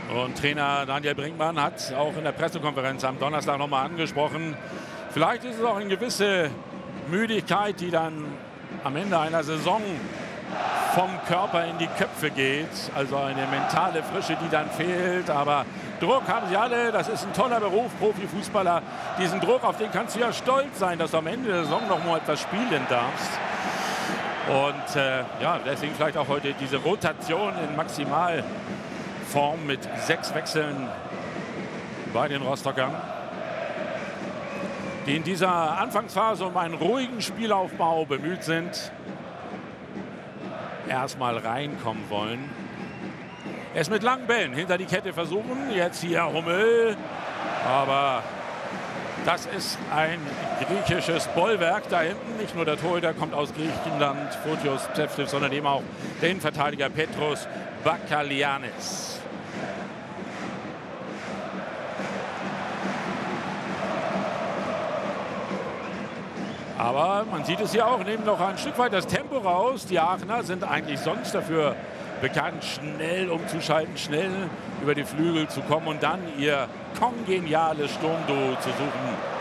Und Trainer Daniel Brinkmann hat auch in der Pressekonferenz am Donnerstag nochmal angesprochen, vielleicht ist es auch eine gewisse Müdigkeit, die dann am Ende einer Saison vom Körper in die Köpfe geht. Also eine mentale Frische, die dann fehlt. Aber Druck haben sie alle. Das ist ein toller Beruf, Profifußballer. Diesen Druck, auf den kannst du ja stolz sein, dass du am Ende der Saison noch mal etwas spielen darfst. Und ja, deswegen vielleicht auch heute diese Rotation in Maximalform mit 6 Wechseln bei den Rostockern, die in dieser Anfangsphase um einen ruhigen Spielaufbau bemüht sind, erstmal reinkommen wollen. Es mit langen Bällen hinter die Kette versuchen. Jetzt hier Hummel. Aber das ist ein griechisches Bollwerk da hinten. Nicht nur der Torhüter kommt aus Griechenland, Fotios Pseftis, sondern eben auch der Innenverteidiger Petros Bakalianis. Aber man sieht es hier auch, nehmen noch ein Stück weit das Tempo raus. Die Aachener sind eigentlich sonst dafür bekannt, schnell umzuschalten, schnell über die Flügel zu kommen und dann ihr kongeniales Sturmduo zu suchen